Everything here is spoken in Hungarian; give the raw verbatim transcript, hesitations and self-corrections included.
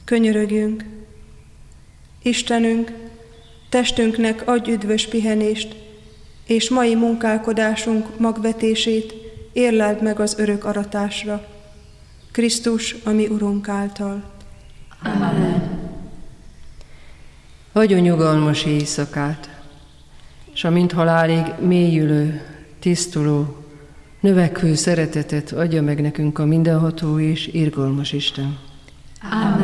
Könyörögjünk. Istenünk, testünknek adj üdvös pihenést, és mai munkálkodásunk magvetését érleld meg az örök aratásra. Krisztus, a mi Urunk által. Amen. Adjon nyugalmas éjszakát, s a mint halálig mélyülő, tisztuló, növekvő szeretetet adja meg nekünk a mindenható és irgalmas Isten. Amen.